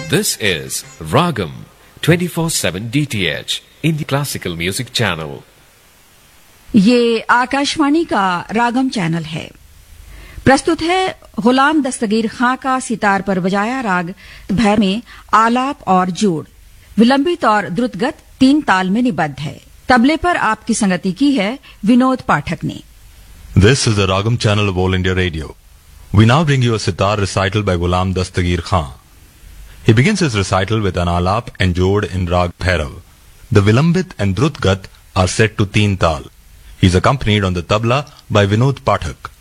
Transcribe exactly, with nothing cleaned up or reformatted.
This is Ragam twenty-four seven D T H in the Classical Music Channel. ये आकाशवाणी का रागम channel है। प्रस्तुत है गुलाम दस्तगीर खां का सितार पर बजाया राग भैरव में आलाप और जोड़, विलंबित और द्रुतगत तीन ताल में निबद्ध है। तबले पर आपकी संगति की है विनोद पाठक ने। This is the Ragam channel of All India Radio. We now bring you a sitar recital by Ghulam Dastagir Khan. He begins his recital with an alap and jod in Rag Bhairav. The Vilambit and Drutgat are set to Teen Tal. He is accompanied on the tabla by Vinod Pathak.